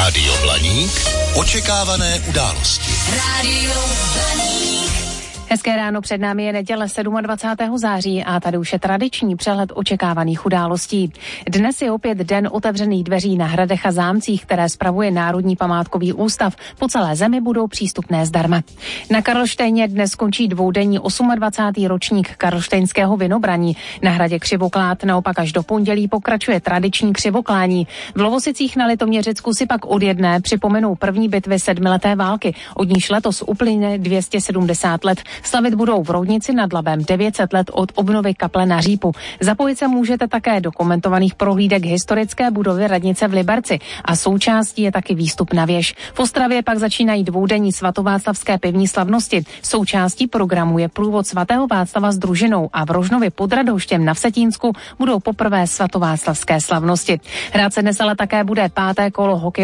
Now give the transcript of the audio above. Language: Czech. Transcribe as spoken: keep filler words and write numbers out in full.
Rádio Blaník, očekávané události. Rádio Blaník. Hezké ráno, před námi je neděle dvacátého sedmého září a tady už je tradiční přehled očekávaných událostí. Dnes je opět den otevřených dveří na hradech a zámcích, které spravuje Národní památkový ústav. Po celé zemi budou přístupné zdarma. Na Karlštejně dnes končí dvoudenní dvacátý osmý ročník karlštejnského vinobraní. Na hradě Křivoklád naopak až do pondělí pokračuje tradiční křivoklání. V Lovosicích na Litoměřicku si pak od jedné připomenou první bitvy sedmileté války, od níž letos uplyne dvě stě sedmdesát let. Slavit budou v Roudnici nad Labem devět set let od obnovy kaple na Řípu. Zapojit se můžete také do komentovaných prohlídek historické budovy radnice v Liberci a součástí je taky výstup na věž. V Ostravě pak začínají dvoudenní svatováclavské pivní slavnosti. Součástí programu je průvod svatého Václava s družinou a v Rožnově pod Radhoštěm na Vsetínsku budou poprvé svatováclavské slavnosti. Hrát se dnes ale také bude páté kolo hokej